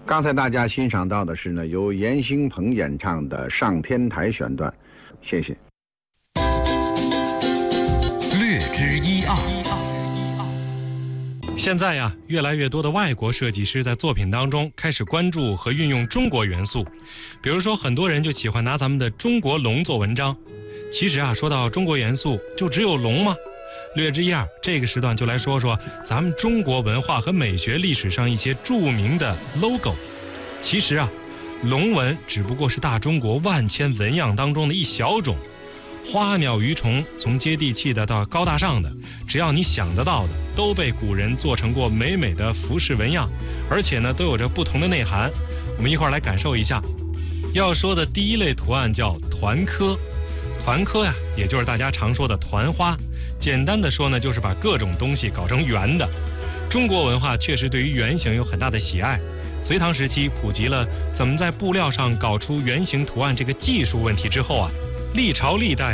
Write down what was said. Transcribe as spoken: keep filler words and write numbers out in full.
刚才大家欣赏到的是呢，由严兴鹏演唱的《上天台》选段，谢谢。 略知一二。 现在呀，越来越多的外国设计师在作品当中开始关注和运用中国元素，比如说很多人就喜欢拿咱们的中国龙做文章。其实啊，说到中国元素，就只有龙吗？略知一二，这个时段就来说说咱们中国文化和美学历史上一些著名的 logo。其实啊，龙纹只不过是大中国万千纹样当中的一小种。花鸟鱼虫，从接地气的到高大上的，只要你想得到的，都被古人做成过美美的服饰纹样，而且呢，都有着不同的内涵。我们一块儿来感受一下。要说的第一类图案叫团科，团科呀，也就是大家常说的团花。简单的说呢，就是把各种东西搞成圆的。中国文化确实对于圆形有很大的喜爱。隋唐时期普及了怎么在布料上搞出圆形图案这个技术问题之后啊，历朝历代